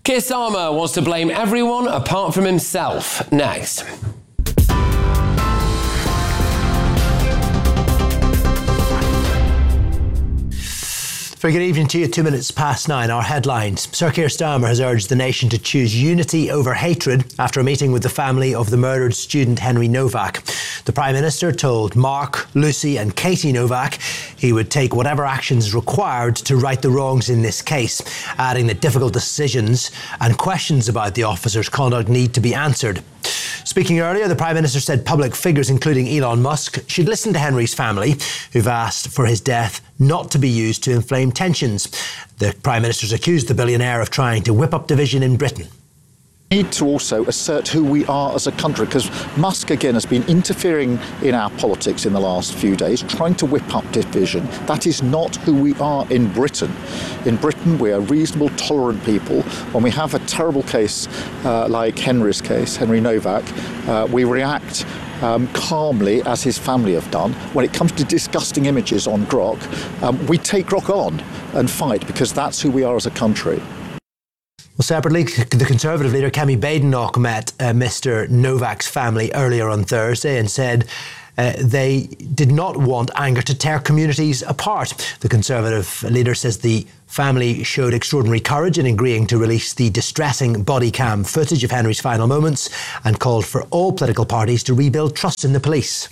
Keir Starmer wants to blame everyone apart from himself. Next. Very good evening to you. 2 minutes past 9, our headlines. Sir Keir Starmer has urged the nation to choose unity over hatred after a meeting with the family of the murdered student Henry Novak. The Prime Minister told Mark, Lucy and Katie Novak he would take whatever actions required to right the wrongs in this case, adding that difficult decisions and questions about the officer's conduct need to be answered. Speaking earlier, the Prime Minister said public figures, including Elon Musk, should listen to Henry's family, who've asked for his death not to be used to inflame tensions. The Prime Minister's accused the billionaire of trying to whip up division in Britain. We need to also assert who we are as a country, because Musk again has been interfering in our politics in the last few days, trying to whip up division. That is not who we are in Britain. In Britain, we are reasonable, tolerant people. When we have a terrible case like Henry's case, Henry Novak, we react calmly, as his family have done. When it comes to disgusting images on Grok, we take Grok on and fight, because that's who we are as a country. Well, separately, the Conservative leader Kemi Badenoch met Mr Novak's family earlier on Thursday and said they did not want anger to tear communities apart. The Conservative leader says the family showed extraordinary courage in agreeing to release the distressing body cam footage of Henry's final moments and called for all political parties to rebuild trust in the police.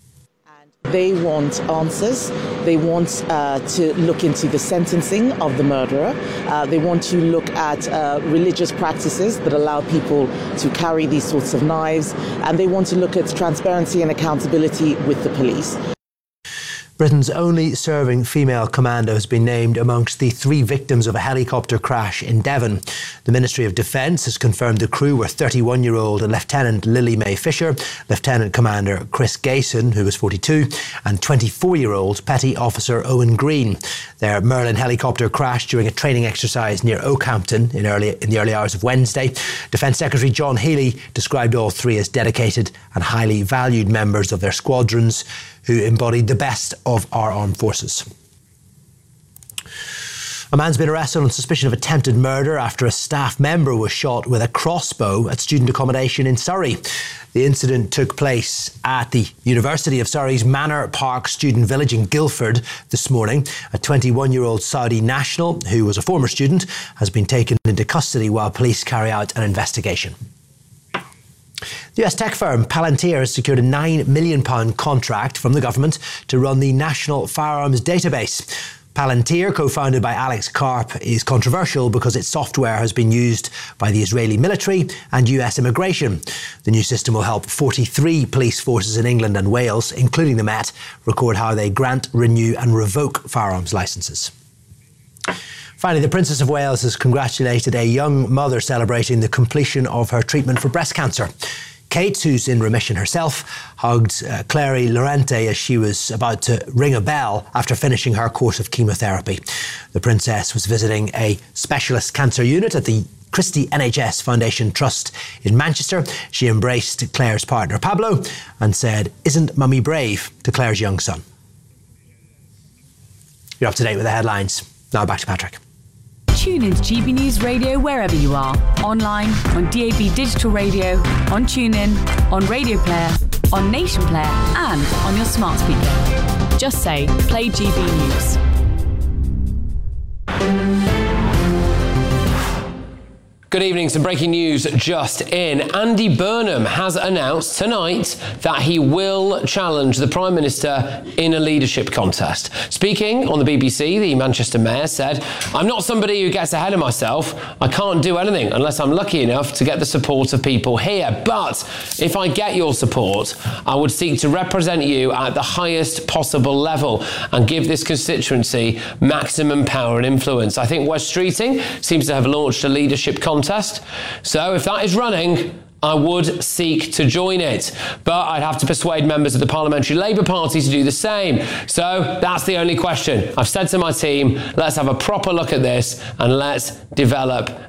They want answers. They want to look into the sentencing of the murderer. They want to look at religious practices that allow people to carry these sorts of knives. And they want to look at transparency and accountability with the police. Britain's only serving female commando has been named amongst the 3 victims of a helicopter crash in Devon. The Ministry of Defence has confirmed the crew were 31-year-old Lieutenant Lily May Fisher, Lieutenant Commander Chris Gayson, who was 42, and 24-year-old Petty Officer Owen Green. Their Merlin helicopter crashed during a training exercise near Oakhampton in the early hours of Wednesday. Defence Secretary John Healey described all 3 as dedicated and highly valued members of their squadrons who embodied the best of our armed forces. A man's been arrested on suspicion of attempted murder after a staff member was shot with a crossbow at student accommodation in Surrey. The incident took place at the University of Surrey's Manor Park Student Village in Guildford this morning. A 21-year-old Saudi national, who was a former student, has been taken into custody while police carry out an investigation. The US tech firm Palantir has secured a £9 million contract from the government to run the National Firearms Database. Palantir, co-founded by Alex Karp, is controversial because its software has been used by the Israeli military and US immigration. The new system will help 43 police forces in England and Wales, including the Met, record how they grant, renew and revoke firearms licences. Finally, the Princess of Wales has congratulated a young mother celebrating the completion of her treatment for breast cancer. Kate, who's in remission herself, hugged Clary Lorente as she was about to ring a bell after finishing her course of chemotherapy. The Princess was visiting a specialist cancer unit at the Christie NHS Foundation Trust in Manchester. She embraced Claire's partner Pablo and said, "Isn't mummy brave?" to Claire's young son. You're up to date with the headlines. Now back to Patrick. Tune into GB News Radio wherever you are. Online, on DAB Digital Radio, on TuneIn, on Radio Player, on Nation Player and on your smart speaker. Just say, play GB News. Good evening. Some breaking news just in. Andy Burnham has announced tonight that he will challenge the Prime Minister in a leadership contest. Speaking on the BBC, the Manchester Mayor said, "I'm not somebody who gets ahead of myself. I can't do anything unless I'm lucky enough to get the support of people here. But if I get your support, I would seek to represent you at the highest possible level and give this constituency maximum power and influence." I think Wes Streeting seems to have launched a leadership contest. So if that is running, I would seek to join it. But I'd have to persuade members of the Parliamentary Labour Party to do the same. So that's the only question. I've said to my team, let's have a proper look at this and let's develop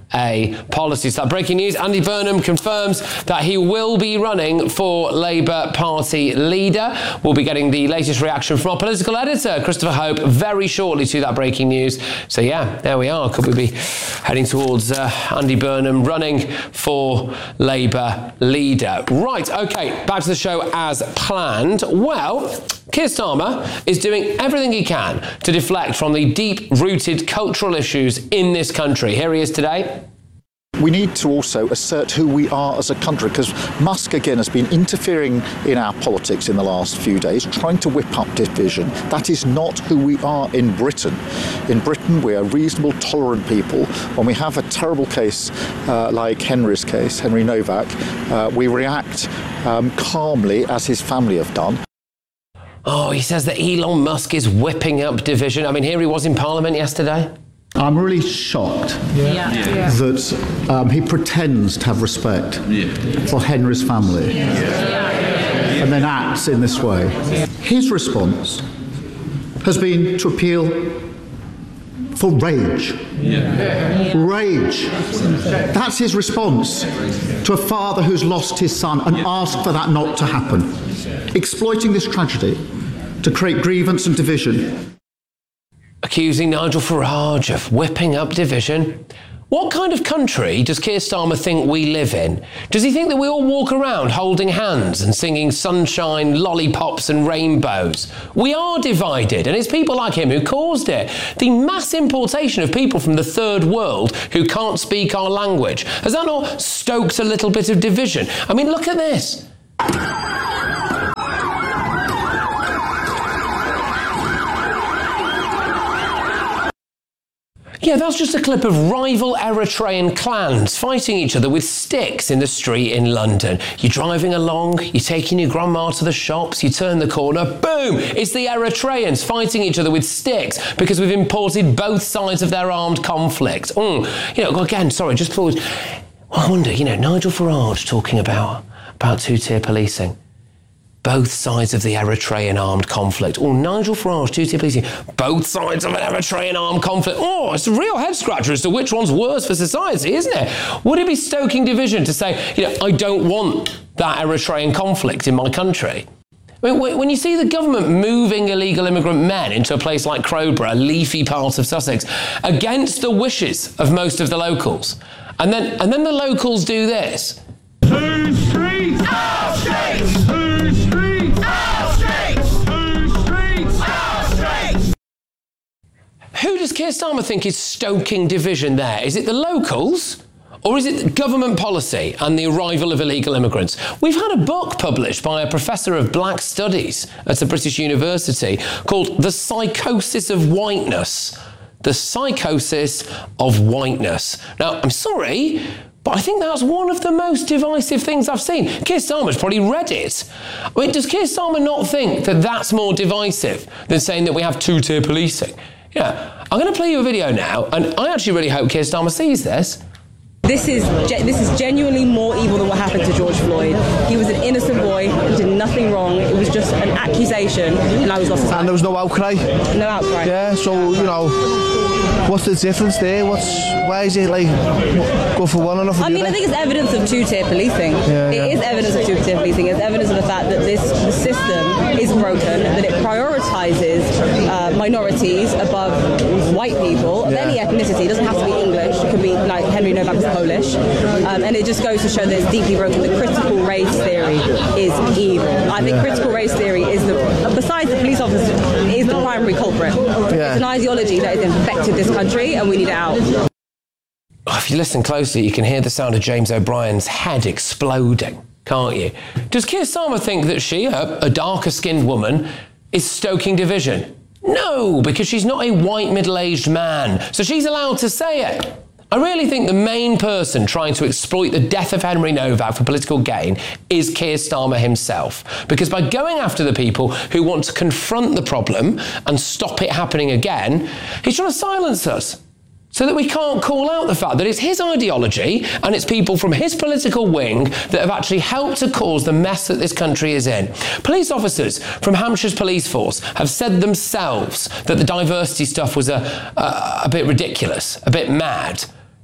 a policy. So breaking news, Andy Burnham confirms that he will be running for Labour Party leader. We'll be getting the latest reaction from our political editor, Christopher Hope, very shortly to that breaking news. So yeah, there we are. Could we be heading towards Andy Burnham running for Labour leader? Right, okay, back to the show as planned. Well, Keir Starmer is doing everything he can to deflect from the deep-rooted cultural issues in this country. Here he is today. We need to also assert who we are as a country, because Musk again has been interfering in our politics in the last few days, trying to whip up division. That is not who we are in Britain. In Britain, we are reasonable, tolerant people. When we have a terrible case like Henry's case, Henry Novak, we react calmly, as his family have done. Oh, he says that Elon Musk is whipping up division. I mean, here he was in Parliament yesterday. I'm really shocked that he pretends to have respect for Henry's family and then acts in this way. His response has been to appeal for rage. Rage. That's his response to a father who's lost his son and asked for that not to happen. Exploiting this tragedy to create grievance and division. Accusing Nigel Farage of whipping up division. What kind of country does Keir Starmer think we live in? Does he think that we all walk around holding hands and singing sunshine, lollipops and rainbows? We are divided, and it's people like him who caused it. The mass importation of people from the third world who can't speak our language. Has that not stoked a little bit of division? I mean, look at this. Yeah, that's just a clip of rival Eritrean clans fighting each other with sticks in the street in London. You're driving along, you're taking your grandma to the shops, you turn the corner, boom! It's the Eritreans fighting each other with sticks because we've imported both sides of their armed conflict. Again, sorry, just thought... I wonder, Nigel Farage talking about two-tier policing. Both sides of the Eritrean armed conflict. Oh, Nigel Farage, two-tier policing. Both sides of an Eritrean armed conflict. Oh, it's a real head-scratcher as to which one's worse for society, isn't it? Would it be stoking division to say, I don't want that Eritrean conflict in my country? I mean, when you see the government moving illegal immigrant men into a place like Crowborough, a leafy part of Sussex, against the wishes of most of the locals, and then the locals do this. Two streets! Our streets! Two streets! Our streets! Two streets! Our streets! Who does Keir Starmer think is stoking division there? Is it the locals? Or is it government policy and the arrival of illegal immigrants? We've had a book published by a professor of black studies at a British university called The Psychosis of Whiteness. The Psychosis of Whiteness. Now, I'm sorry, but I think that's one of the most divisive things I've seen. Keir Starmer's probably read it. I mean, does Keir Starmer not think that that's more divisive than saying that we have two-tier policing? Yeah, I'm going to play you a video now, and I actually really hope Keir Starmer sees this. This is genuinely more evil than what happened to George Floyd. He was an innocent boy, did nothing wrong. It was just an accusation, and I was lost. And there was no outcry? No outcry. Yeah, so, what's the difference there? Why is it go for one and not for the other? I think it's evidence of two-tier policing. It is evidence of two-tier policing. It's evidence of the fact that the system is broken, that it prioritises minorities above white people of any ethnicity. It doesn't have to be English. It could be like Henry Novak was Polish. And it just goes to show that it's deeply broken. The critical race theory is evil. I think critical race theory is besides the police officer, is the primary culprit. It's an ideology that has infected this country, and we need it out. If you listen closely, you can hear the sound of James O'Brien's head exploding, can't you? Does Keir Starmer think that she, a darker-skinned woman, is stoking division? No, because she's not a white middle-aged man, so she's allowed to say it. I really think the main person trying to exploit the death of Henry Novak for political gain is Keir Starmer himself. Because by going after the people who want to confront the problem and stop it happening again, he's trying to silence us so that we can't call out the fact that it's his ideology and it's people from his political wing that have actually helped to cause the mess that this country is in. Police officers from Hampshire's police force have said themselves that the diversity stuff was a bit ridiculous, a bit mad.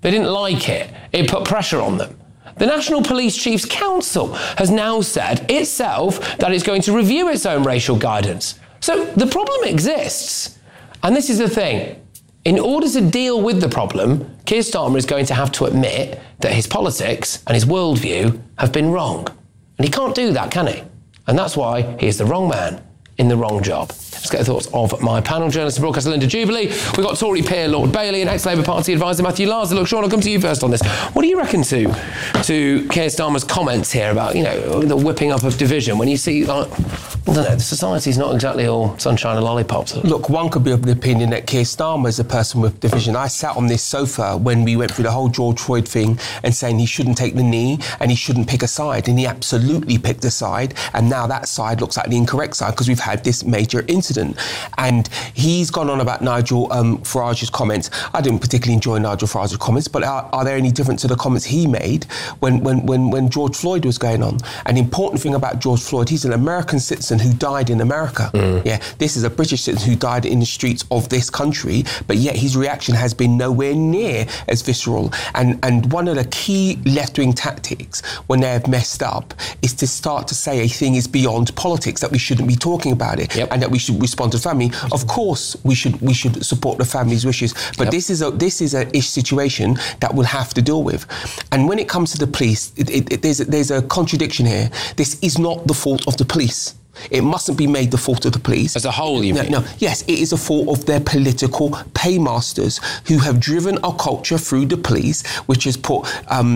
They didn't like it. It put pressure on them. The National Police Chiefs Council has now said itself that it's going to review its own racial guidance. So the problem exists. And this is the thing. In order to deal with the problem, Keir Starmer is going to have to admit that his politics and his worldview have been wrong. And he can't do that, can he? And that's why he is the wrong man in the wrong job. Let's get the thoughts of my panel. Journalist and broadcaster Linda Jubilee. We've got Tory peer Lord Bailey and ex-Labour Party advisor Matthew Larser. Look, Sean, I'll come to you first on this. What do you reckon to Keir Starmer's comments here about, the whipping up of division when you see, I don't know, the society's not exactly all sunshine and lollipops? Look, one could be of the opinion that Keir Starmer is a person with division. I sat on this sofa when we went through the whole George Floyd thing and saying he shouldn't take the knee and he shouldn't pick a side, and he absolutely picked a side, and now that side looks like the incorrect side because we've had this major incident. And he's gone on about Nigel Farage's comments. I didn't particularly enjoy Nigel Farage's comments, but are there any different to the comments he made when George Floyd was going on? An important thing about George Floyd, he's an American citizen who died in America. Yeah, this is a British citizen who died in the streets of this country, but yet his reaction has been nowhere near as visceral. And one of the key left-wing tactics when they have messed up is to start to say a thing is beyond politics, that we shouldn't be talking about it, and that we should respond to family. Of course, we should support the family's wishes, but this is a situation that we'll have to deal with. And when it comes to the police, there's a contradiction here. This is not the fault of the police. It mustn't be made the fault of the police. As a whole, you mean? No, yes, it is a fault of their political paymasters who have driven our culture through the police, which has put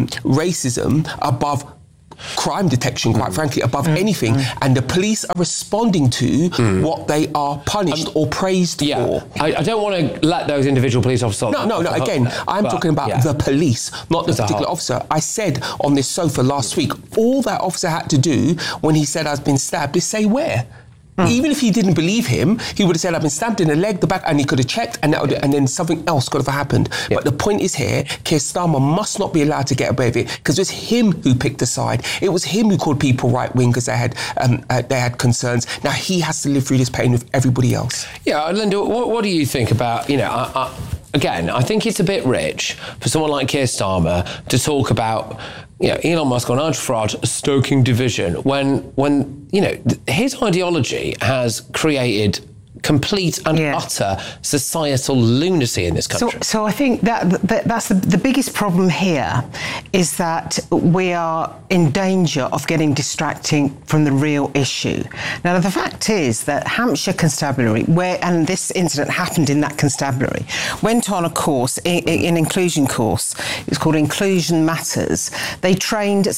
racism above crime detection, quite frankly, above anything, and the police are responding to what they are punished or praised for. I don't want to let those individual police officers... No, again, I'm talking about the police, not the particular officer. I said on this sofa last week, all that officer had to do when he said I've been stabbed is say where. Even if he didn't believe him, he would have said, I've been stabbed in the leg, the back, and he could have checked, and then something else could have happened. But the point is here, Keir Starmer must not be allowed to get away with it, because it was him who picked a side. It was him who called people right-wing because they had concerns. Now he has to live through this pain with everybody else. Yeah, Linda, what do you think about, again, I think it's a bit rich for someone like Keir Starmer to talk about Elon Musk or Nigel Farage stoking division when his ideology has created complete and utter societal lunacy in this country. So I think that's the biggest problem here, is that we are in danger of getting distracting from the real issue. Now, the fact is that Hampshire Constabulary, and this incident happened in that constabulary, went on a course, an inclusion course. It's called Inclusion Matters. They trained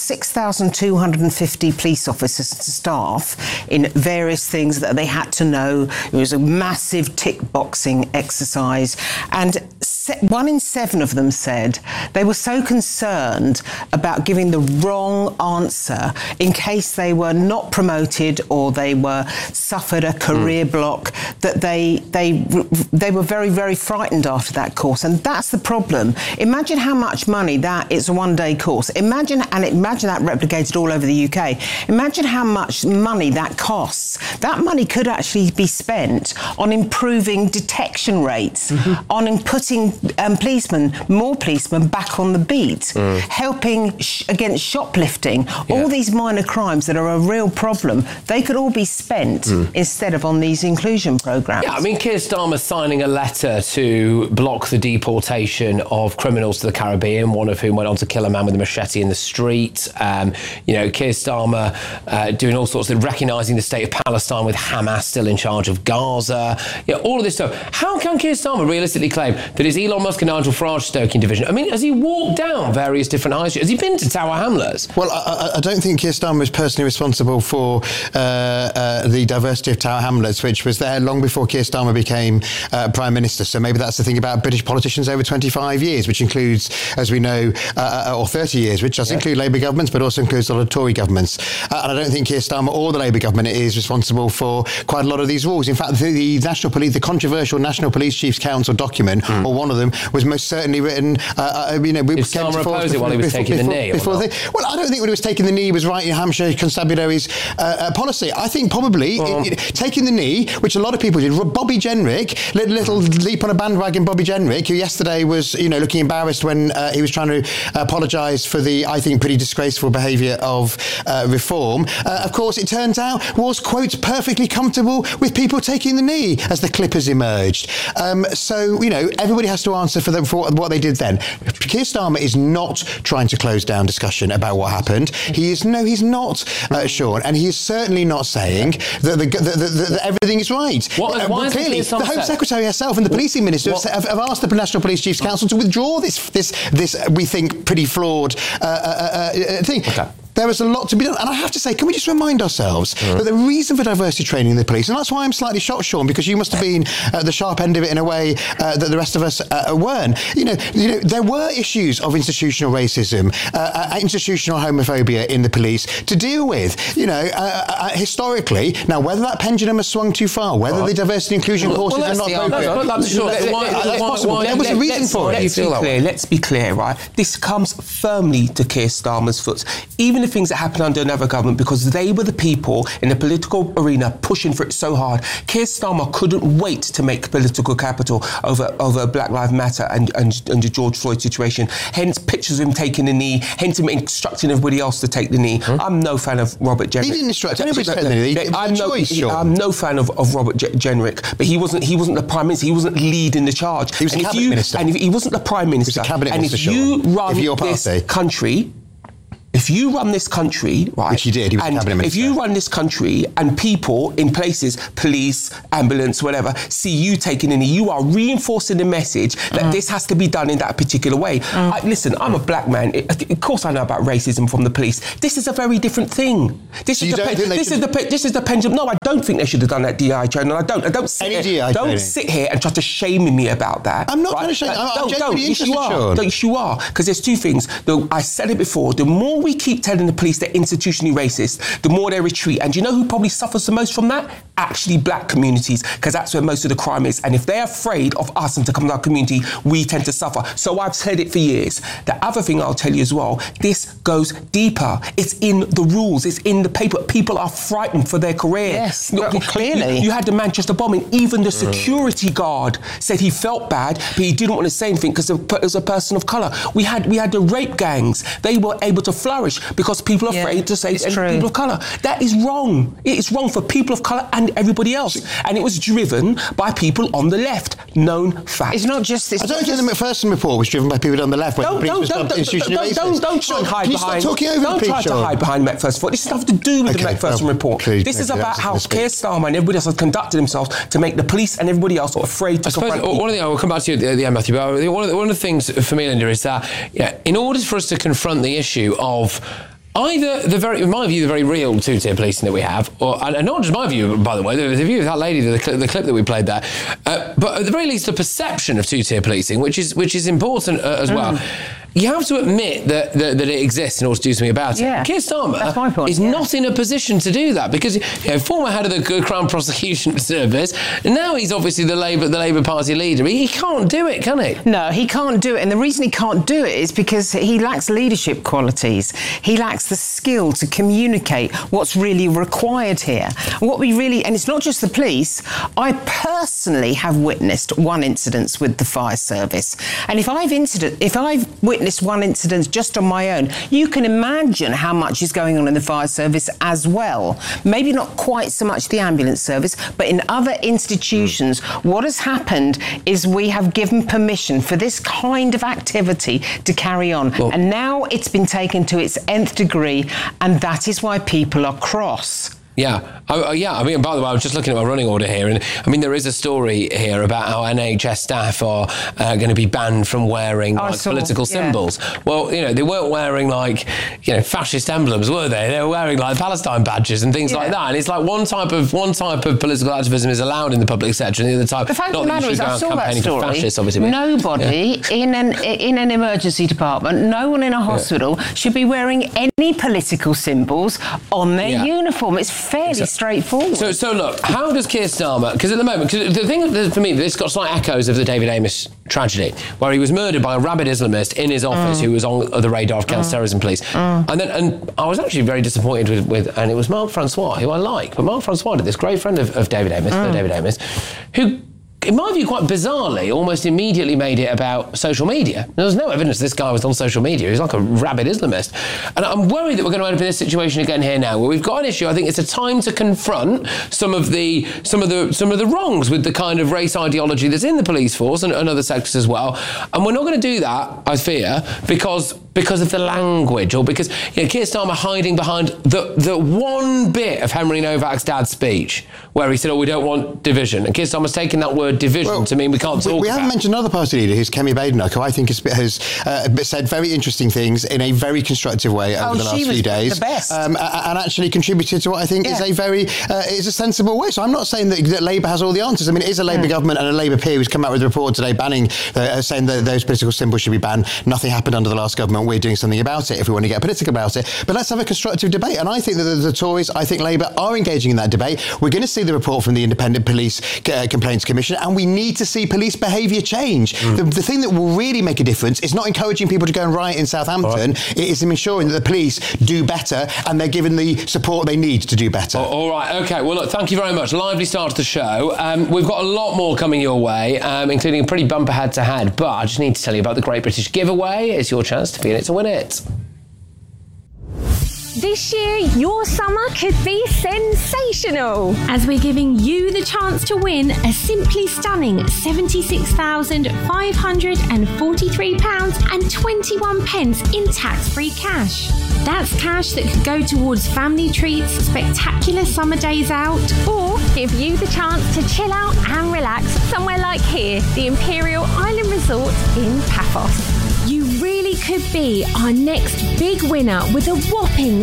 6,250 police officers and staff in various things that they had to know. It was a massive tick-boxing exercise, and 1 in 7 of them said they were so concerned about giving the wrong answer in case they were not promoted or they suffered a career block, that they were very, very frightened after that course. And that's the problem. Imagine how much money that is, a one-day course. Imagine that replicated all over the UK. Imagine how much money that costs. That money could actually be spent on improving detection rates, on putting more policemen back on the beat, helping against shoplifting, all these minor crimes that are a real problem. They could all be spent instead of on these inclusion programmes. Yeah, I mean, Keir Starmer signing a letter to block the deportation of criminals to the Caribbean, one of whom went on to kill a man with a machete in the street. Keir Starmer doing all sorts of recognising the state of Palestine with Hamas still in charge of Gaza. All of this stuff. How can Keir Starmer realistically claim that it's Elon Musk and Nigel Farage stoking division? I mean, has he walked down various different high streets? Has he been to Tower Hamlets? Well, I don't think Keir Starmer is personally responsible for the diversity of Tower Hamlets, which was there long before Keir Starmer became Prime Minister. So maybe that's the thing about British politicians over 25 years, which includes, as we know, or 30 years, which does include Labour governments, but also includes a lot of Tory governments. And I don't think Keir Starmer or the Labour government is responsible for quite a lot of these rules. In fact, the controversial National Police Chiefs Council document, or one one of them was most certainly written. Did Starmer oppose it while he was taking the knee? Well, I don't think when he was taking the knee was right in Hampshire Constabulary's policy. I think probably taking the knee, which a lot of people did. Bobby Jenrick, little leap on a bandwagon. Bobby Jenrick, who yesterday was looking embarrassed when he was trying to apologise for the, I think, pretty disgraceful behaviour of Reform. Of course, it turns out was, quote, perfectly comfortable with people taking the knee as the clippers emerged. So, everybody has to answer for what they did then. Keir Starmer is not trying to close down discussion about what happened. He's not, Sean, and he is certainly not saying that everything is right. Clearly, the Home Secretary herself and the Policing Minister have asked the National Police Chiefs Council to withdraw this we think, pretty flawed thing. Okay. There was a lot to be done. And I have to say, can we just remind ourselves that the reason for diversity training in the police, and that's why I'm slightly shocked, Sean, because you must have been at the sharp end of it in a way that the rest of us weren't. There were issues of institutional racism, institutional homophobia in the police to deal with, historically. Now, whether that pendulum has swung too far, whether the diversity and inclusion courses are not appropriate. That's possible. There was a reason for it. Let's be clear, right? This comes firmly to Keir Starmer's foot. Even the things that happened under another government, because they were the people in the political arena pushing for it so hard. Keir Starmer couldn't wait to make political capital over Black Lives Matter and the George Floyd situation. Hence pictures of him taking the knee, hence him instructing everybody else to take the knee. I'm no fan of Robert Jenrick. He didn't instruct anybody to take the knee. I'm no fan of Robert Jenrick, but he wasn't the Prime Minister. He wasn't leading the charge. He was a cabinet minister. And if he wasn't the Prime Minister, and if you run this country, if you run this country, right, which he did, he was cabinet minister. If you run this country and people in places, police, ambulance, whatever, see you taking in, you are reinforcing the message that this has to be done in that particular way. Listen, I'm a black man. Of course, I know about racism from the police. This is a very different thing. This is the pendulum. No, I don't think they should have done that DI training. I don't sit here and try to shame me about that. I'm not trying to shame. I'm genuinely interested, Sean. Yes, you are. Because there's two things. I said it before. The more we keep telling the police they're institutionally racist, the more they retreat. And do you know who probably suffers the most from that? Actually, black communities, because that's where most of the crime is. And if they're afraid of us and to come to our community, we tend to suffer. So I've said it for years. The other thing I'll tell you as well, this goes deeper. It's in the rules. It's in the paper. People are frightened for their career. Yes, clearly. You had the Manchester bombing. Even the security guard said he felt bad, but he didn't want to say anything because it was a person of colour. We had the rape gangs. They were able to flourish because people are afraid to say people of colour. That is wrong. It is wrong for people of colour and everybody else. And it was driven by people on the left. Known fact. It's not just this. I don't think the McPherson report was driven by people on the left. Don't try and hide behind. Don't try to hide behind the McPherson report. This has nothing to do with the McPherson report. This is about how Keir Starmer and everybody else has conducted themselves to make the police and everybody else afraid to confront people. One of the, I will come back to you at the end, Matthew, but one of the things for me, Linda, is that in order for us to confront the issue of either in my view, the very real two-tier policing that we have, and not just my view, by the way, the view of that lady, the clip that we played there, but at the very least, the perception of two-tier policing, which is important as well. You have to admit that it exists in order to do something about it. Keir Starmer is not in a position to do that because former head of the Crown Prosecution Service, and now he's obviously the Labour Party leader. He can't do it, can he? No, he can't do it. And the reason he can't do it is because he lacks leadership qualities. He lacks the skill to communicate what's really required here. And it's not just the police. I personally have witnessed one incident with the fire service. And if I've witnessed one incident just on my own, you can imagine how much is going on in the fire service as well. Maybe not quite so much the ambulance service, but in other institutions, what has happened is we have given permission for this kind of activity to carry on. And now it's been taken to its nth degree, and that is why people are cross. Yeah. I mean, by the way, I was just looking at my running order here, and I mean, there is a story here about how NHS staff are going to be banned from wearing political symbols. Well, they weren't wearing fascist emblems, were they? They were wearing Palestine badges and things like that. And it's like one type of political activism is allowed in the public sector, and the other type. The fact of the matter is, I saw that story. Fascists, nobody in an emergency department, no one in a hospital should be wearing any political symbols on their uniform. It's fairly straightforward. So look, how does Keir Starmer, because at the moment, because the thing for me, this got slight echoes of the David Amess tragedy, where he was murdered by a rabid Islamist in his office who was on the radar of counter-terrorism police. And I was actually very disappointed with, and it was Mark Francois, who I like, but Mark Francois, this great friend of David Amess, who, in my view, quite bizarrely, almost immediately made it about social media. There was no evidence this guy was on social media. He was like a rabid Islamist. And I'm worried that we're going to end up in this situation again here now, where we've got an issue. I think it's a time to confront some of the wrongs with the kind of race ideology that's in the police force and other sectors as well. And we're not going to do that, I fear, because of the language, or because Keir Starmer hiding behind the one bit of Henry Novak's dad's speech where he said, we don't want division. And Keir Starmer's taken that word division to mean we can't talk. We haven't mentioned another party leader, who's Kemi Badenoch, who I think has said very interesting things in a very constructive way over the last few days. The best. And actually contributed to what I think is a very is a sensible way. So I'm not saying that Labour has all the answers. I mean, it is a Labour government and a Labour peer who's come out with a report today banning, saying that those political symbols should be banned. Nothing happened under the last government. We're doing something about it if we want to get political about it. But let's have a constructive debate. And I think that the Tories, I think Labour, are engaging in that debate. We're going to see the report from the Independent Police Complaints Commission, and we need to see police behaviour change. The thing that will really make a difference is not encouraging people to go and riot in Southampton. It is ensuring that the police do better and they're given the support they need to do better. All right, OK. Well, look, thank you very much. Lively start to the show. We've got a lot more coming your way, including a pretty bumper head-to-head. But I just need to tell you about the Great British Giveaway. It's your chance to be in it to win it. This year, your summer could be sensational, as we're giving you the chance to win a simply stunning £76,543.21 in tax-free cash. That's cash that could go towards family treats, spectacular summer days out, or give you the chance to chill out and relax somewhere like here, the Imperial Island Resort in Paphos. You really could be our next big winner with a whopping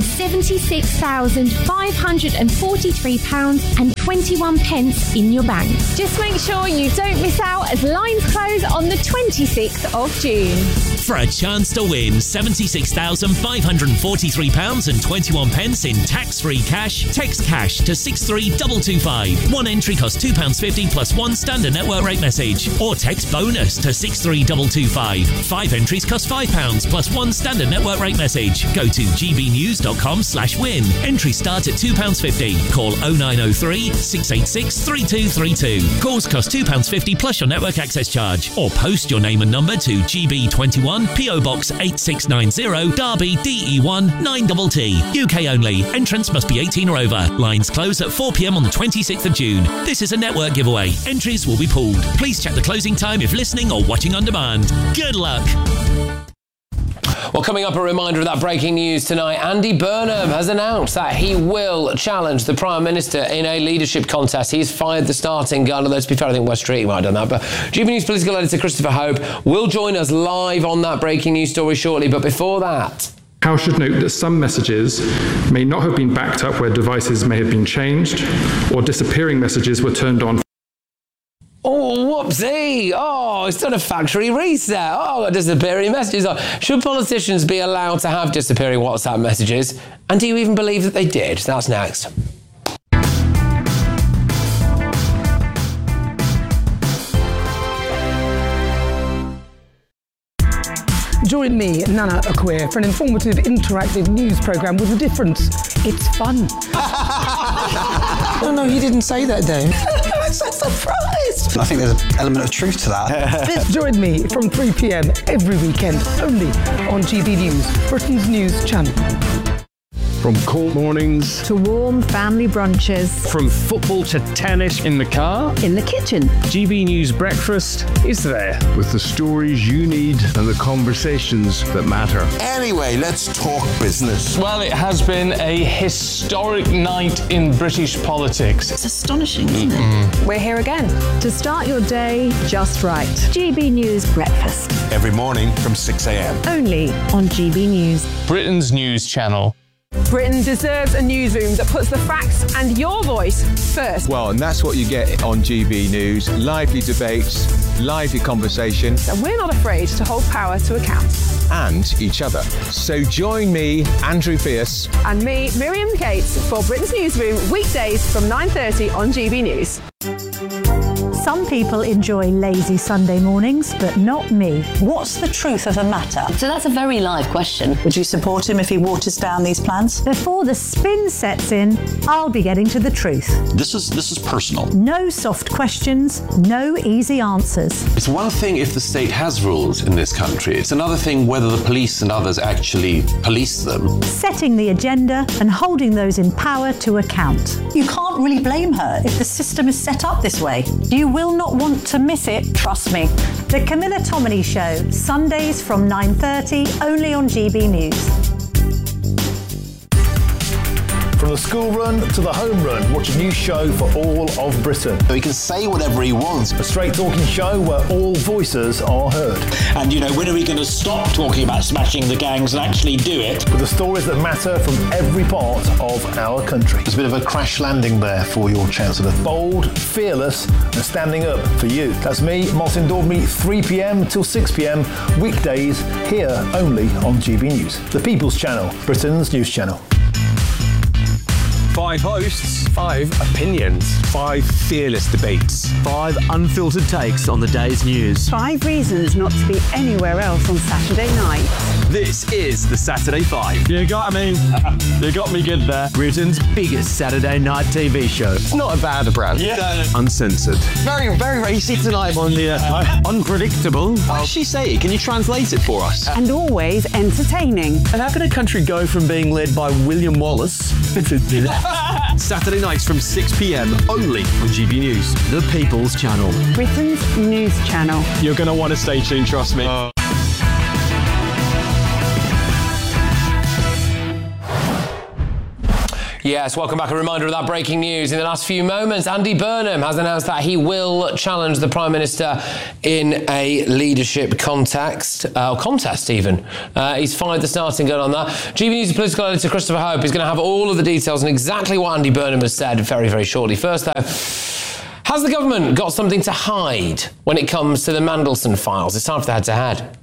£76,543.21 in your bank. Just make sure you don't miss out as lines close on the 26th of June. For a chance to win £76,543.21 in tax-free cash, text cash to 63225. One entry costs £2.50 plus one standard network rate message. Or text bonus to 63225. 5 entries cost £5 plus one standard network rate message. Go to gbnews.com/win. Entry start at £2.50. Call 0903 686 3232. Calls cost £2.50 plus your network access charge. Or post your name and number to GB21 PO Box 8690 Derby DE1 9TT. UK only. Entrance must be 18 or over. Lines close at 4 p.m. on the 26th of June. This is a network giveaway. Entries will be pulled. Please check the closing time if listening or watching on demand. Good luck. Well, coming up, a reminder of that breaking news tonight. Andy Burnham has announced that he will challenge the Prime Minister in a leadership contest. He's fired the starting gun, although to be fair, I think West Street might have done that. But GB News political editor Christopher Hope will join us live on that breaking news story shortly. But before that... House should note that some messages may not have been backed up where devices may have been changed or disappearing messages were turned on. Oh, whoopsie. Oh, it's done a factory reset. Oh, disappearing messages. Should politicians be allowed to have disappearing WhatsApp messages? And do you even believe that they did? That's next. Join me, Nana Akwe, for an informative, interactive news programme with a difference. It's fun. No, he didn't say that, Dave. I'm so surprised. I think there's an element of truth to that. Join me from 3 p.m. every weekend, only on GB News, Britain's news channel. From cold mornings to warm family brunches, from football to tennis in the car, in the kitchen, GB News Breakfast is there with the stories you need and the conversations that matter. Anyway, let's talk business. Well, it has been a historic night in British politics. It's astonishing, isn't it? We're here again to start your day just right. GB News Breakfast. Every morning from 6 a.m. Only on GB News. Britain's news channel. Britain deserves a newsroom that puts the facts and your voice first. Well, and that's what you get on GB News. Lively debates, lively conversation. And we're not afraid to hold power to account. And each other. So join me, Andrew Pierce. And me, Miriam Cates, for Britain's Newsroom, weekdays from 9:30 on GB News. Some people enjoy lazy Sunday mornings, but not me. What's the truth of the matter? So that's a very live question. Would you support him if he waters down these plans? Before the spin sets in, I'll be getting to the truth. This is personal. No soft questions, no easy answers. It's one thing if the state has rules in this country. It's another thing whether the police and others actually police them. Setting the agenda and holding those in power to account. You can't really blame her if the system is set up this way. You will not want to miss it, trust me. The Camilla Tominey Show, Sundays from 9:30, only on GB News. From the school run to the home run, watch a new show for all of Britain. He can say whatever he wants. A straight talking show where all voices are heard. And, when are we going to stop talking about smashing the gangs and actually do it? With the stories that matter from every part of our country. There's a bit of a crash landing there for your Chancellor. Bold, fearless and standing up for you. That's me, Martin Daubney, 3pm till 6pm, weekdays, here only on GB News. The People's Channel, Britain's news channel. 5 hosts, 5 opinions, 5 fearless debates, 5 unfiltered takes on the day's news. 5 reasons not to be anywhere else on Saturday night. This is the Saturday 5. You got me good there. Britain's biggest Saturday night TV show. It's not a bad brand. Yeah. Uncensored. Very, very racy tonight. On the unpredictable. What did she say? Can you translate it for us? And always entertaining. And how can a country go from being led by William Wallace to Saturday nights from 6pm only on GB News, the People's Channel. Britain's news channel. You're going to want to stay tuned, trust me. Yes, welcome back. A reminder of that breaking news. In the last few moments, Andy Burnham has announced that he will challenge the Prime Minister in a leadership contest even. He's fired the starting gun on that. GB News political editor Christopher Hope is going to have all of the details on exactly what Andy Burnham has said very, very shortly. First, though, has the government got something to hide when it comes to the Mandelson files? It's time for the head-to-head.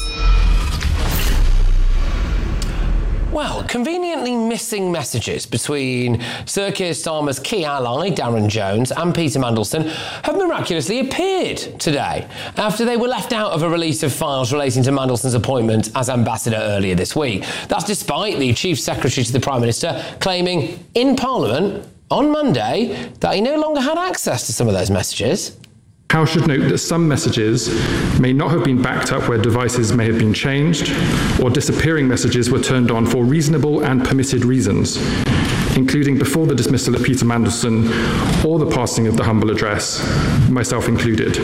Well, conveniently missing messages between Sir Keir Starmer's key ally, Darren Jones, and Peter Mandelson have miraculously appeared today after they were left out of a release of files relating to Mandelson's appointment as ambassador earlier this week. That's despite the Chief Secretary to the Prime Minister claiming in Parliament on Monday that he no longer had access to some of those messages. House should note that some messages may not have been backed up where devices may have been changed, or disappearing messages were turned on for reasonable and permitted reasons, including before the dismissal of Peter Mandelson or the passing of the humble address, myself included.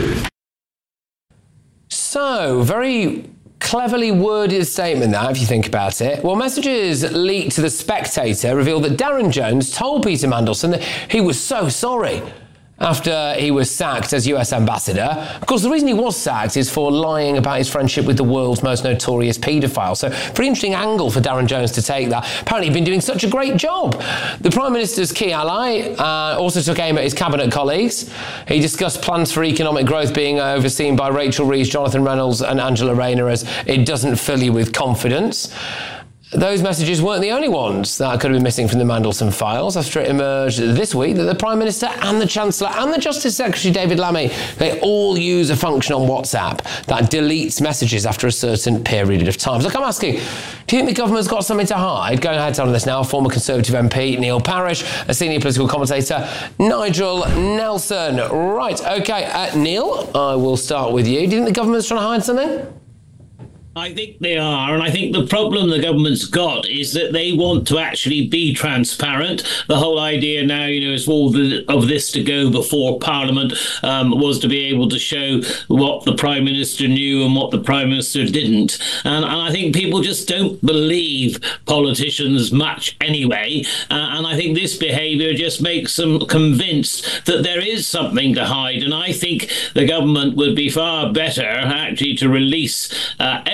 So, very cleverly worded statement that, if you think about it. Well, messages leaked to The Spectator reveal that Darren Jones told Peter Mandelson that he was so sorry after he was sacked as US ambassador. Of course, the reason he was sacked is for lying about his friendship with the world's most notorious paedophile. So, very interesting angle for Darren Jones to take that. Apparently, he'd been doing such a great job. The Prime Minister's key ally also took aim at his cabinet colleagues. He discussed plans for economic growth being overseen by Rachel Reeves, Jonathan Reynolds and Angela Rayner as it doesn't fill you with confidence. Those messages weren't the only ones that could have been missing from the Mandelson files after it emerged this week that the Prime Minister and the Chancellor and the Justice Secretary David Lammy, they all use a function on WhatsApp that deletes messages after a certain period of time. So I'm asking, do you think the government's got something to hide? Going ahead on this now, former Conservative MP Neil Parish, a senior political commentator Nigel Nelson. Right, OK, Neil, I will start with you. Do you think the government's trying to hide something? I think they are, and I think the problem the government's got is that they want to actually be transparent. The whole idea now, is for all of this to go before Parliament was to be able to show what the Prime Minister knew and what the Prime Minister didn't. And I think people just don't believe politicians much anyway. And I think this behaviour just makes them convinced that there is something to hide. And I think the government would be far better actually to release everything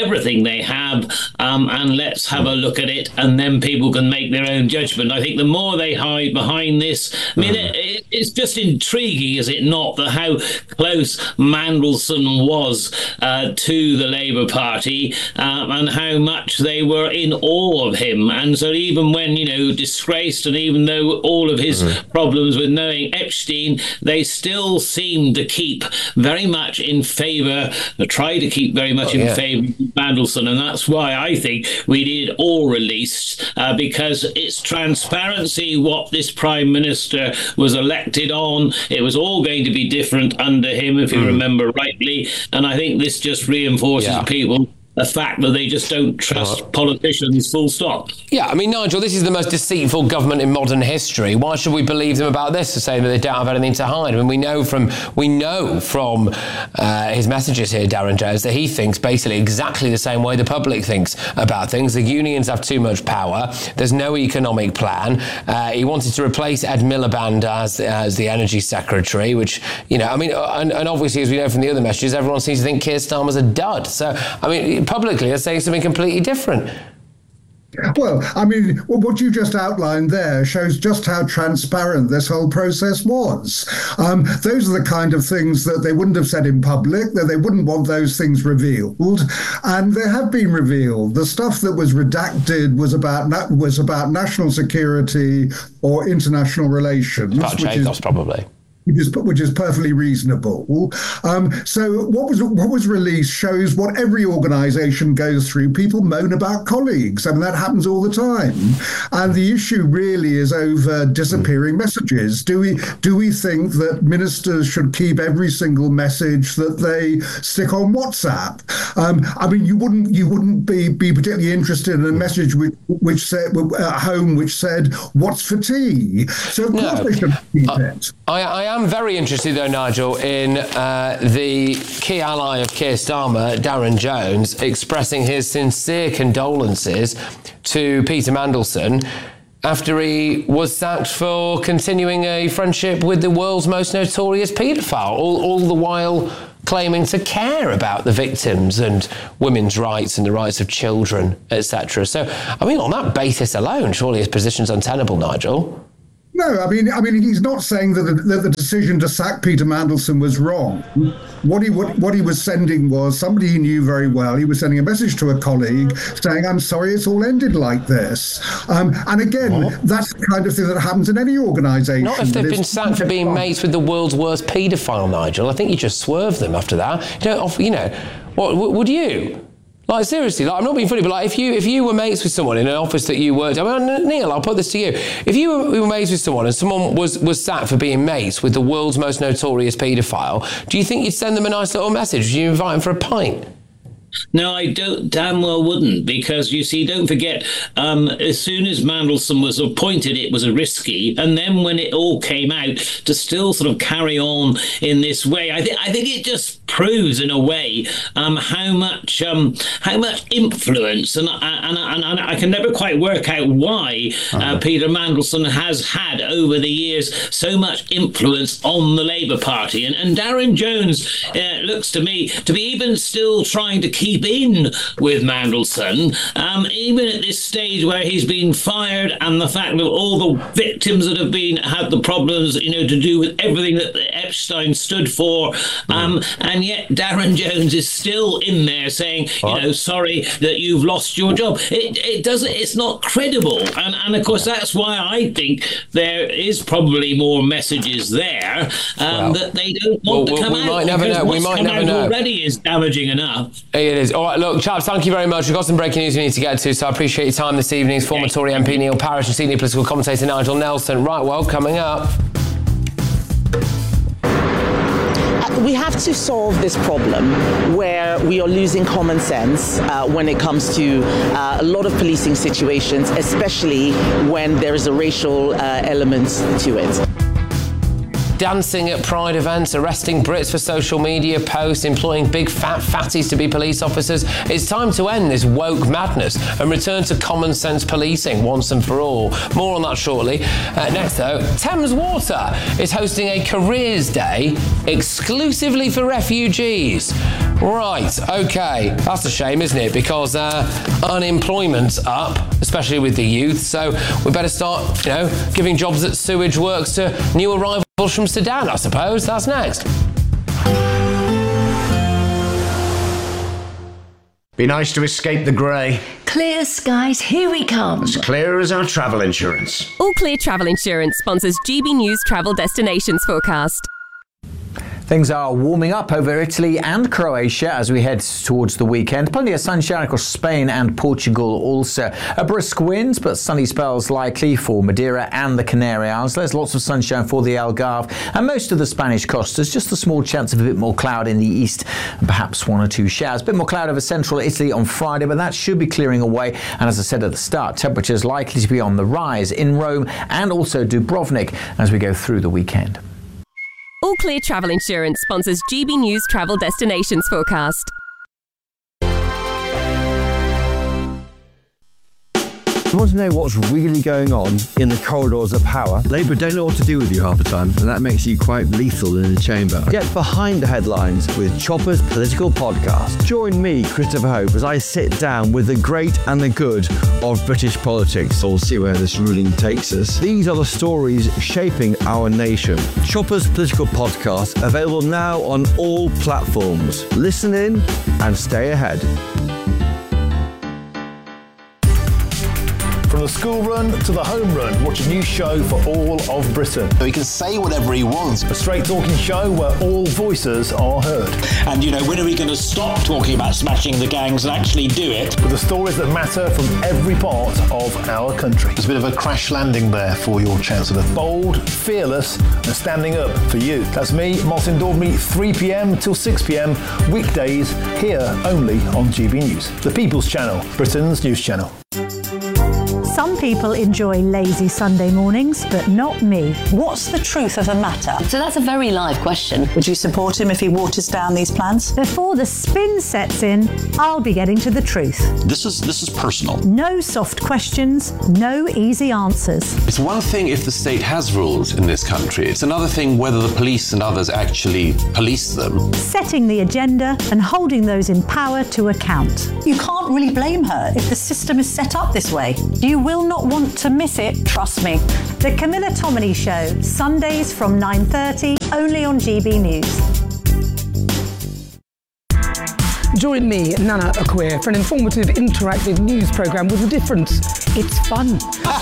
everything they have, and let's have a look at it, and then people can make their own judgment. I think the more they hide behind this, I mean, it's just intriguing, is it not, that how close Mandelson was to the Labour Party, and how much they were in awe of him. And so even when, disgraced, and even though all of his problems with knowing Epstein, they still seem to keep very much in favour, try to keep very much in favour of Mandelson. And that's why I think we need it all released, because it's transparency what this Prime Minister was elected on. It was all going to be different under him, if you remember rightly. And I think this just reinforces people the fact that they just don't trust politicians, full stop. Yeah, I mean, Nigel, this is the most deceitful government in modern history. Why should we believe them about this, to say that they don't have anything to hide? I mean, we know from his messages here, Darren Jones, that he thinks basically exactly the same way the public thinks about things. The unions have too much power. There's no economic plan. He wanted to replace Ed Miliband as the energy secretary, which, and obviously, as we know from the other messages, everyone seems to think Keir Starmer's a dud. So, I mean, publicly, they're saying something completely different. Well, I mean, what you just outlined there shows just how transparent this whole process was. Those are the kind of things that they wouldn't have said in public, that they wouldn't want those things revealed, and they have been revealed. The stuff that was redacted was about national security or international relations. About Jacobs, probably. Which is perfectly reasonable. So what was released shows what every organisation goes through. People moan about colleagues. I mean, that happens all the time. And the issue really is over disappearing messages. Do we think that ministers should keep every single message that they stick on WhatsApp? I mean, you wouldn't be particularly interested in a message which said at home which said, "What's for tea?" So of course they should keep it. I am very interested, though, Nigel, in the key ally of Keir Starmer, Darren Jones, expressing his sincere condolences to Peter Mandelson after he was sacked for continuing a friendship with the world's most notorious paedophile, all the while claiming to care about the victims and women's rights and the rights of children, etc. So, I mean, on that basis alone, surely his position's untenable, Nigel. No, I mean, he's not saying that the decision to sack Peter Mandelson was wrong. What he was sending was somebody he knew very well. He was sending a message to a colleague saying, "I'm sorry, it's all ended like this." And again, that's the kind of thing that happens in any organisation. Not if they've been sacked for being mates with the world's worst paedophile, Nigel. I think you just swerve them after that. What would you? Like, seriously, I'm not being funny, but if you were mates with someone in an office that you worked, Neil, I'll put this to you. If you were mates with someone and someone was sacked for being mates with the world's most notorious paedophile, do you think you'd send them a nice little message? Would you invite them for a pint? No, I damn well wouldn't, because you see, don't forget, as soon as Mandelson was appointed, it was risky, and then when it all came out, to still sort of carry on in this way, I think it just proves, in a way, how much influence, and I can never quite work out why Peter Mandelson has had over the years so much influence on the Labour Party, and Darren Jones looks to me to be even still trying to keep in with Mandelson, even at this stage where he's been fired, and the fact that all the victims that have had the problems, to do with everything that Epstein stood for, and yet Darren Jones is still in there saying, sorry that you've lost your job. It's not credible, and of course that's why I think there is probably more messages there that they don't want to come out. We might never know. Already is damaging enough. It is. All right, look, chaps, thank you very much. We've got some breaking news we need to get to, so I appreciate your time this evening. It's former Tory MP Neil Parish and senior political commentator Nigel Nelson. Right, well, coming up. We have to solve this problem where we are losing common sense when it comes to a lot of policing situations, especially when there is a racial element to it. Dancing at Pride events, arresting Brits for social media posts, employing big fat fatties to be police officers. It's time to end this woke madness and return to common sense policing once and for all. More on that shortly. Next though, Thames Water is hosting a careers day exclusively for refugees. Right, okay. That's a shame, isn't it? Because unemployment's up, especially with the youth. So we better start, giving jobs at sewage works to new arrivals from Sudan, I suppose. That's next. Be nice to escape the grey. Clear skies, here we come. As clear as our travel insurance. All Clear Travel Insurance sponsors GB News Travel Destinations Forecast. Things are warming up over Italy and Croatia as we head towards the weekend. Plenty of sunshine across Spain and Portugal also. A brisk winds, but sunny spells likely for Madeira and the Canary Islands. There's lots of sunshine for the Algarve and most of the Spanish coast. There's just a small chance of a bit more cloud in the east and perhaps one or two showers. A bit more cloud over central Italy on Friday, but that should be clearing away. And as I said at the start, temperatures likely to be on the rise in Rome and also Dubrovnik as we go through the weekend. All Clear Travel Insurance sponsors GB News Travel Destinations Forecast. You want to know what's really going on in the corridors of power? Labour don't know what to do with you half the time, and that makes you quite lethal in the chamber. Get behind the headlines with Chopper's Political Podcast. Join me, Christopher Hope, as I sit down with the great and the good of British politics. We'll see where this ruling takes us. These are the stories shaping our nation. Chopper's Political Podcast, available now on all platforms. Listen in and stay ahead. From the school run to the home run, watch a new show for all of Britain. He can say whatever he wants. A straight talking show where all voices are heard. And, when are we going to stop talking about smashing the gangs and actually do it? With the stories that matter from every part of our country. There's a bit of a crash landing there for your Chancellor. Bold, fearless, and standing up for you. That's me, Martin Daubney, 3 p.m. till 6 p.m. weekdays here only on GB News. The People's Channel, Britain's news channel. Some people enjoy lazy Sunday mornings, but not me. What's the truth of the matter? So that's a very live question. Would you support him if he waters down these plans? Before the spin sets in, I'll be getting to the truth. This is personal. No soft questions, no easy answers. It's one thing if the state has rules in this country. It's another thing whether the police and others actually police them. Setting the agenda and holding those in power to account. You can't really blame her if the system is set up this way. You will not want to miss it, trust me. The Camilla Tominey Show, Sundays from 9:30, only on GB News. Join me, Nana Acquia, for an informative, interactive news programme with a difference. It's fun.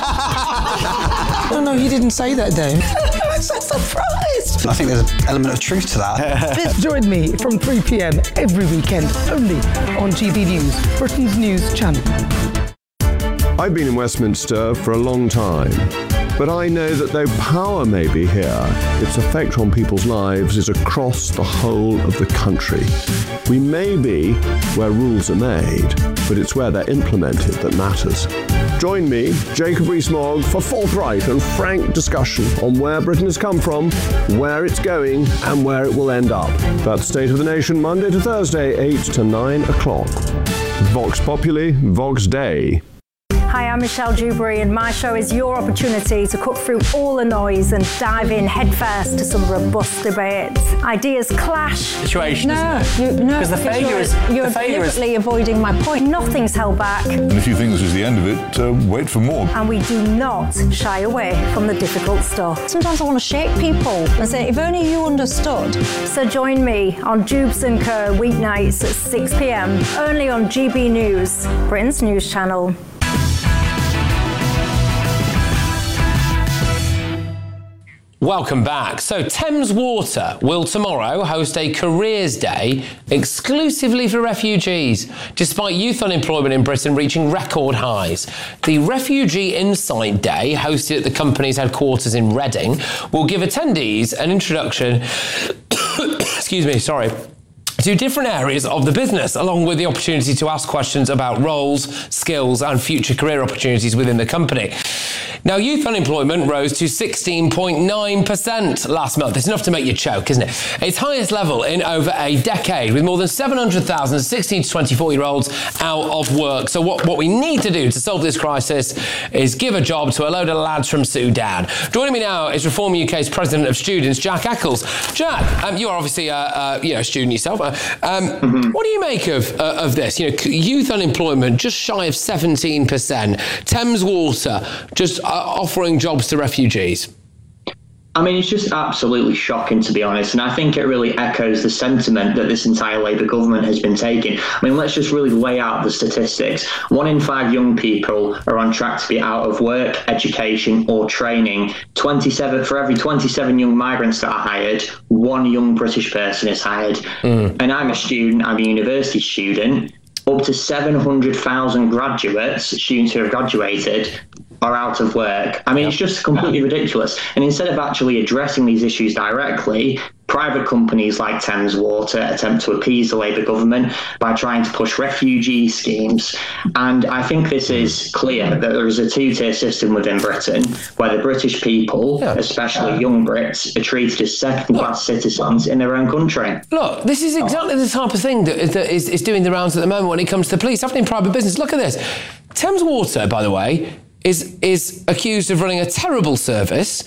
No, he didn't say that, Dave. I'm so surprised. I think there's an element of truth to that. Join me from 3 p.m. every weekend, only on GB News, Britain's news channel. I've been in Westminster for a long time, but I know that though power may be here, its effect on people's lives is across the whole of the country. We may be where rules are made, but it's where they're implemented that matters. Join me, Jacob Rees-Mogg, for forthright and frank discussion on where Britain has come from, where it's going, and where it will end up. That's State of the Nation, Monday to Thursday, 8 to 9 o'clock. Vox Populi, Vox Dei. Hi, I'm Michelle Dewberry, and my show is your opportunity to cut through all the noise and dive in headfirst to some robust debates. Ideas clash. Situation, Because you're deliberately avoiding my point. Nothing's held back. And if you think this is the end of it, wait for more. And we do not shy away from the difficult stuff. Sometimes I want to shake people and say, if only you understood. So join me on Jubes and Kerr weeknights at 6 p.m. only on GB News, Britain's news channel. Welcome back. So Thames Water will tomorrow host a careers day exclusively for refugees, despite youth unemployment in Britain reaching record highs. The Refugee Insight Day, hosted at the company's headquarters in Reading, will give attendees an introduction to different areas of the business, along with the opportunity to ask questions about roles, skills, and future career opportunities within the company. Now, youth unemployment rose to 16.9% last month. It's enough to make you choke, isn't it? Its highest level in over a decade, with more than 700,000 16 to 24-year-olds out of work. So what we need to do to solve this crisis is give a job to a load of lads from Sudan. Joining me now is Reform UK's President of Students, Jack Eccles. Jack, you are obviously a student yourself. What do you make of this? Youth unemployment just shy of 17%. Thames Water just offering jobs to refugees. I mean, it's just absolutely shocking, to be honest. And I think it really echoes the sentiment that this entire Labour government has been taking. I mean, let's just really lay out the statistics. 1 in 5 young people are on track to be out of work, education or training. For every 27 young migrants that are hired, 1 young British person is hired. And I'm a university student. Up to 700,000 students who have graduated, are out of work. I mean, it's just completely ridiculous. And instead of actually addressing these issues directly, private companies like Thames Water attempt to appease the Labour government by trying to push refugee schemes. And I think this is clear that there is a two-tier system within Britain where the British people, especially young Brits, are treated as second-class citizens in their own country. Look, this is exactly the type of thing that is doing the rounds at the moment when it comes to police, happening in private business. Look at this. Thames Water, by the way, is accused of running a terrible service.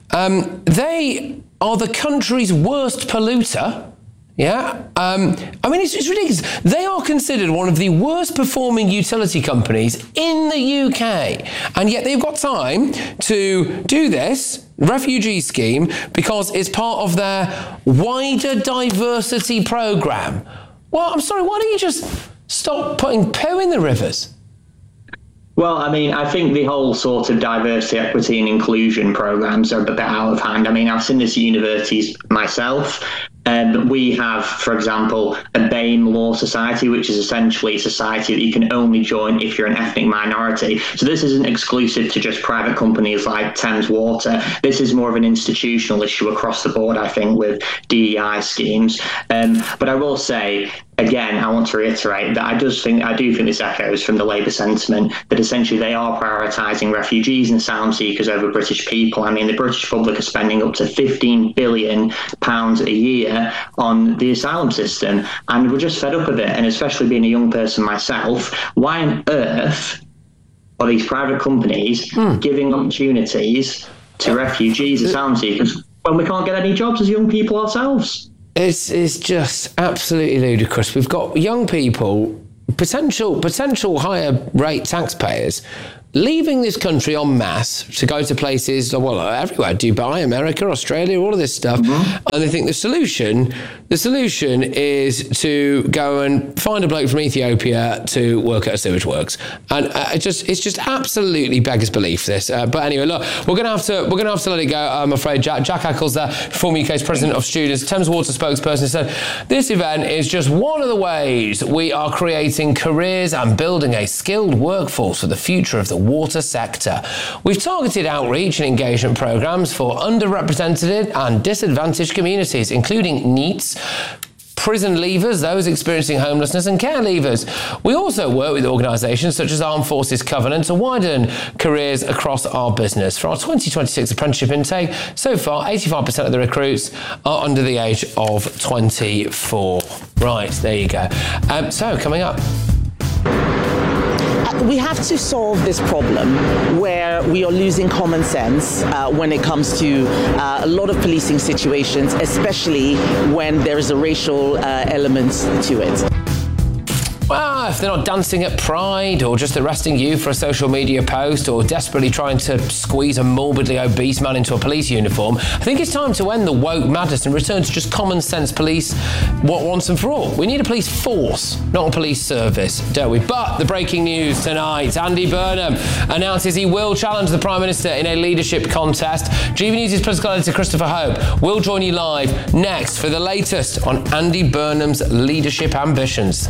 They are the country's worst polluter. Yeah. I mean, it's ridiculous. They are considered one of the worst performing utility companies in the UK. And yet they've got time to do this refugee scheme because it's part of their wider diversity programme. Well, I'm sorry, why don't you just stop putting poo in the rivers? Well, I mean, I think the whole sort of diversity, equity and inclusion programs are a bit out of hand. I mean, I've seen this at universities myself. We have, for example, a BAME Law Society, which is essentially a society that you can only join if you're an ethnic minority. So this isn't exclusive to just private companies like Thames Water. This is more of an institutional issue across the board, I think, with DEI schemes. But I will say, again, I want to reiterate that I do think this echoes from the Labour sentiment that essentially they are prioritising refugees and asylum seekers over British people. I mean, the British public are spending up to £15 billion a year on the asylum system, and we're just fed up of it. And especially being a young person myself, why on earth are these private companies giving opportunities to refugees, asylum seekers, when we can't get any jobs as young people ourselves? It's just absolutely ludicrous. We've got young people, potential higher rate taxpayers, leaving this country en masse to go to places, well, everywhere, Dubai, America, Australia, all of this stuff. And they think the solution is to go and find a bloke from Ethiopia to work at a sewage works. And it's just absolutely beggars belief, this. But anyway, look, we're gonna have to let it go, I'm afraid. Jack Eccles, there, former UK's president of students, Thames Water spokesperson, said this event is just one of the ways we are creating careers and building a skilled workforce for the future of the water sector. We've targeted outreach and engagement programs for underrepresented and disadvantaged communities, including NEETs, prison leavers, those experiencing homelessness, and care leavers. We also work with organisations such as Armed Forces Covenant to widen careers across our business. For our 2026 apprenticeship intake, so far 85% of the recruits are under the age of 24. Right, there you go. So coming up. We have to solve this problem where we are losing common sense when it comes to a lot of policing situations, especially when there is a racial element to it. Well, if they're not dancing at Pride or just arresting you for a social media post or desperately trying to squeeze a morbidly obese man into a police uniform, I think it's time to end the woke madness and return to just common sense police once and for all. We need a police force, not a police service, don't we? But the breaking news tonight, Andy Burnham announces he will challenge the Prime Minister in a leadership contest. GB News' political editor Christopher Hope will join you live next for the latest on Andy Burnham's leadership ambitions.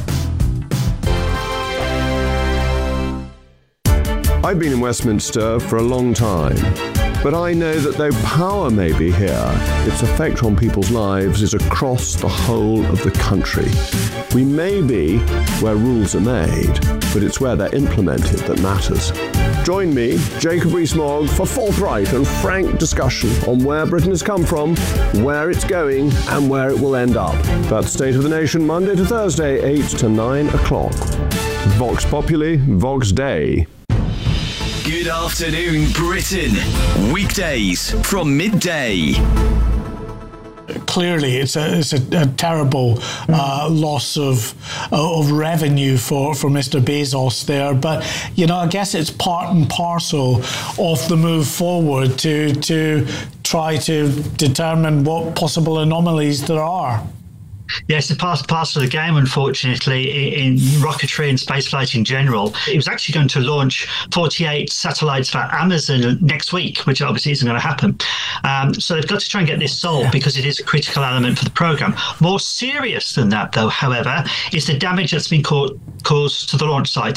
I've been in Westminster for a long time, but I know that though power may be here, its effect on people's lives is across the whole of the country. We may be where rules are made, but it's where they're implemented that matters. Join me, Jacob Rees-Mogg, for forthright and frank discussion on where Britain has come from, where it's going, and where it will end up. That's State of the Nation, Monday to Thursday, 8 to 9 o'clock. Vox Populi, Vox Dei. Good afternoon, Britain. Weekdays from midday. clearly it's a terrible loss of revenue for Mr. Bezos there. But, I guess it's part and parcel of the move forward to try to determine what possible anomalies there are. Yes, it's part of the game, unfortunately, in rocketry and spaceflight in general. It was actually going to launch 48 satellites for Amazon next week, which obviously isn't going to happen. So they've got to try and get this solved because it is a critical element for the program. More serious than that, though, however, is the damage that's been caused to the launch site,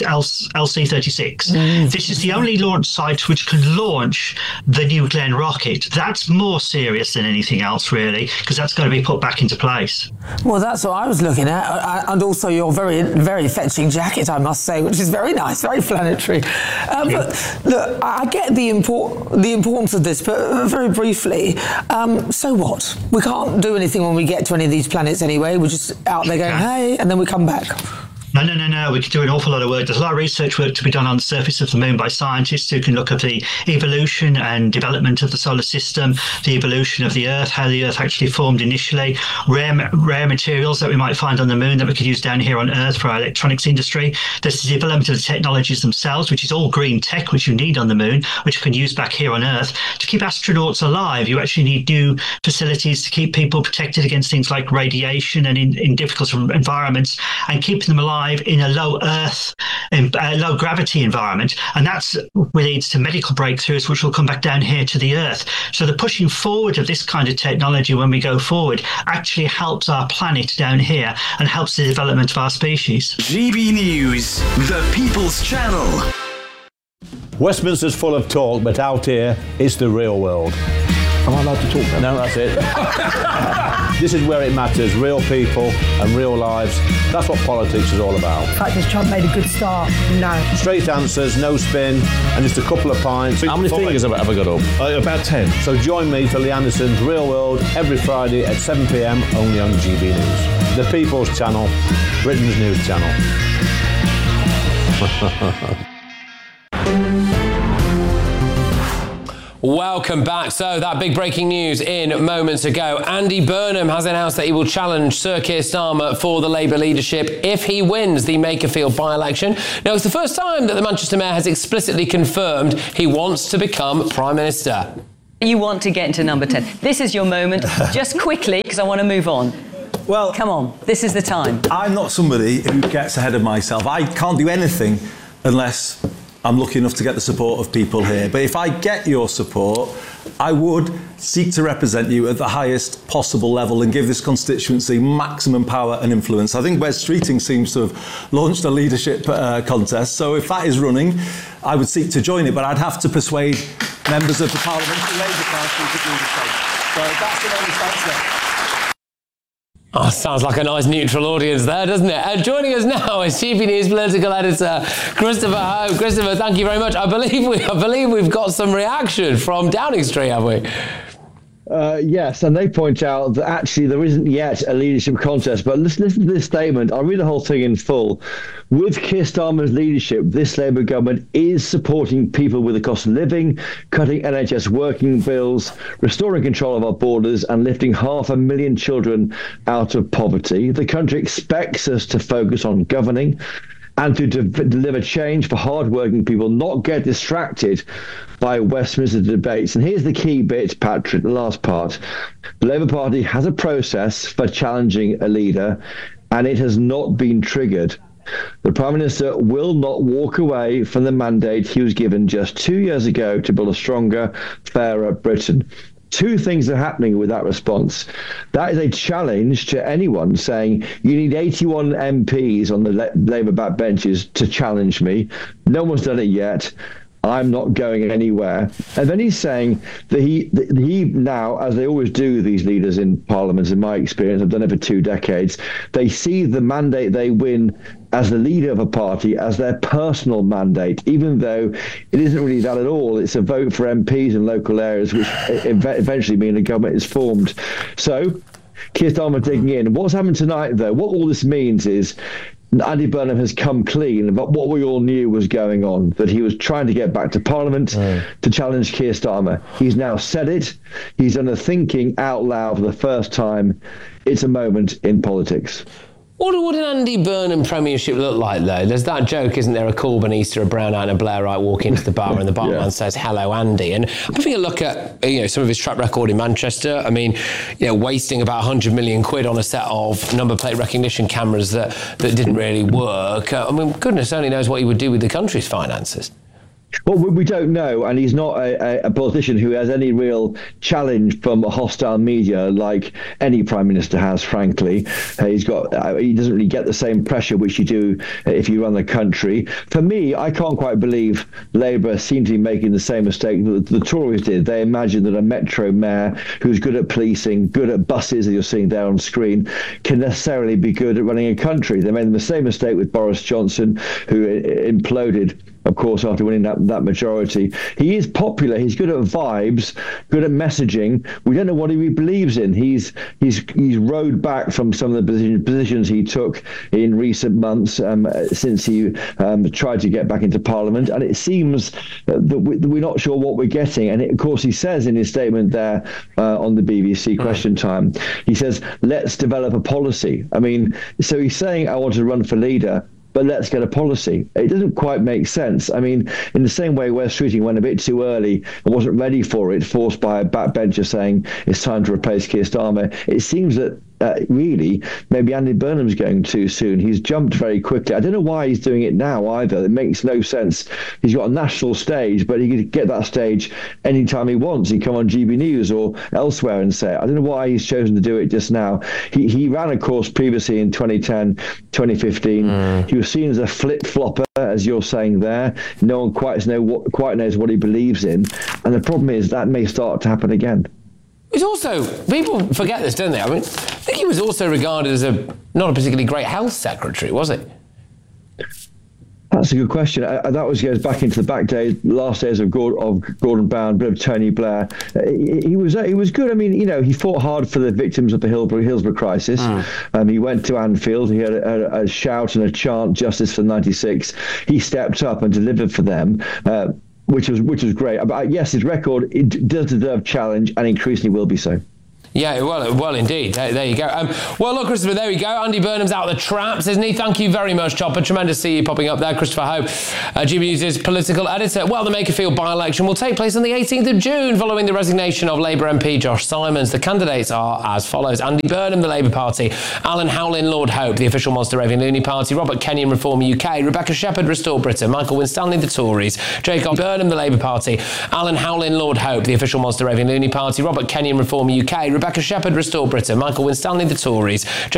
LC-36. This is the only launch site which can launch the New Glenn rocket. That's more serious than anything else, really, because that's going to be put back into place. Well, that's what I was looking at, and also your very, very fetching jacket, I must say, which is very nice, very planetary. But look, I get the importance of this, but very briefly, so what? We can't do anything when we get to any of these planets anyway. We're just out there going, hey, and then we come back. No. We could do an awful lot of work. There's a lot of research work to be done on the surface of the moon by scientists who can look at the evolution and development of the solar system, the evolution of the Earth, how the Earth actually formed initially, rare materials that we might find on the moon that we could use down here on Earth for our electronics industry. There's the development of the technologies themselves, which is all green tech, which you need on the moon, which you can use back here on Earth. To keep astronauts alive, you actually need new facilities to keep people protected against things like radiation and in difficult environments, and keeping them alive in a low gravity environment, and that's what leads to medical breakthroughs which will come back down here to the Earth. So the pushing forward of this kind of technology when we go forward actually helps our planet down here and helps the development of our species. GB News, the People's Channel. Westminster's full of talk, but out here it's the real world. Am I allowed to talk then? No, that's it. This is where it matters, real people and real lives. That's what politics is all about. In fact, has Trump made a good start? No. Straight answers, no spin, and just a couple of pints. How many fingers have I ever got up? About 10. So join me for Lee Anderson's Real World every Friday at 7 p.m, only on GB News. The People's Channel, Britain's news channel. Welcome back. So that big breaking news in moments ago. Andy Burnham has announced that he will challenge Sir Keir Starmer for the Labour leadership if he wins the Makerfield by-election. Now, it's the first time that the Manchester Mayor has explicitly confirmed he wants to become Prime Minister. You want to get into number 10. This is your moment. Just quickly, because I want to move on. Well, come on. This is the time. I'm not somebody who gets ahead of myself. I can't do anything unless I'm lucky enough to get the support of people here. But if I get your support, I would seek to represent you at the highest possible level and give this constituency maximum power and influence. I think Wes Streeting seems to have launched a leadership contest. So if that is running, I would seek to join it. But I'd have to persuade members of the Parliamentary Labour Party to do the same. So that's the only stance there. Oh, sounds like a nice neutral audience there, doesn't it? And joining us now is GB News political editor Christopher Hope. Christopher, thank you very much. I believe we've got some reaction from Downing Street, have we? Yes, and they point out that actually there isn't yet a leadership contest. But listen to this statement. I'll read the whole thing in full. With Keir Starmer's leadership, this Labour government is supporting people with the cost of living, cutting NHS working bills, restoring control of our borders and lifting 500,000 children out of poverty. The country expects us to focus on governing and to deliver change for hard-working people, not get distracted by Westminster debates. And here's the key bit, Patrick, the last part. The Labour Party has a process for challenging a leader, and it has not been triggered. The Prime Minister will not walk away from the mandate he was given just 2 years ago to build a stronger, fairer Britain. Two things are happening with that response. That is a challenge to anyone saying you need 81 MPs on the Labour backbenches to challenge me. No one's done it yet. I'm not going anywhere. And then he's saying that he now, as they always do, these leaders in Parliament, in my experience, I've done it for 2 decades, they see the mandate they win as the leader of a party as their personal mandate, even though it isn't really that at all. It's a vote for MPs in local areas, which eventually mean a government is formed. So Keir Starmer digging in. What's happened tonight, though, what all this means is Andy Burnham has come clean about what we all knew was going on, that he was trying to get back to Parliament to challenge Keir Starmer. He's now said it. He's done a thinking out loud for the first time. It's a moment in politics. What would an Andy Burnham premiership look like, though? There's that joke, isn't there? A Corbynista, a Brownite and a Blairite walk into the bar and the barman says, hello, Andy. And I'm having a look at, some of his track record in Manchester. I mean, wasting about 100 million quid on a set of number plate recognition cameras that didn't really work. I mean, goodness only knows what he would do with the country's finances. Well, we don't know, and he's not a politician who has any real challenge from hostile media like any prime minister has, frankly. He doesn't really get the same pressure which you do if you run the country. For me, I can't quite believe Labour seem to be making the same mistake that the Tories did. They imagined that a Metro mayor who's good at policing, good at buses, as you're seeing there on screen, can necessarily be good at running a country. They made the same mistake with Boris Johnson, who imploded, of course, after winning that majority. He is popular. He's good at vibes, good at messaging. We don't know what he believes in. He's rode back from some of the positions he took in recent months since he tried to get back into Parliament. And it seems that we're not sure what we're getting. And of course, he says in his statement there on the BBC Question Time, he says, let's develop a policy. I mean, so he's saying, I want to run for leader, but let's get a policy. It doesn't quite make sense. I mean, in the same way Wes Streeting went a bit too early and wasn't ready for it, forced by a backbencher saying it's time to replace Keir Starmer, it seems that really, maybe Andy Burnham's going too soon. He's jumped very quickly. I don't know why he's doing it now either. It makes no sense. He's got a national stage, but he could get that stage anytime he wants. He can come on GB News or elsewhere and say it. I don't know why he's chosen to do it just now. He ran a course previously in 2010, 2015. He was seen as a flip-flopper, as you're saying there. No one quite knows what he believes in. And the problem is that may start to happen again. He's also, people forget this, don't they? I mean, I think he was also regarded as not a particularly great health secretary, was he? That's a good question. That goes back into the last days of Gordon Brown, bit of Tony Blair. He was good. I mean, he fought hard for the victims of the Hillsborough crisis. He went to Anfield. He had a shout and a chant, Justice for 96. He stepped up and delivered for them. Which was great. But yes, his record does deserve challenge, and increasingly will be so. Yeah, well, indeed. There you go. Well, look, Christopher, there we go. Andy Burnham's out of the traps, isn't he? Thank you very much, Chopper. Tremendous to see you popping up there. Christopher Hope, GB News' political editor. Well, the Makerfield by-election will take place on the 18th of June following the resignation of Labour MP Josh Simons. The candidates are as follows. Andy Burnham, the Labour Party. Alan Howlin, Lord Hope, the official Monster Raving Loony Party. Robert Kenyon, Reform UK. Rebecca Shepherd, Restore Britain. Michael Winstanley, the Tories. Jacob Burnham, the Labour Party. Alan Howlin, Lord Hope, the official Monster Raving Loony Party. Robert Kenyon, Reform UK. Rebecca Shepherd, Restore Britain. Michael Winstanley, the Tories.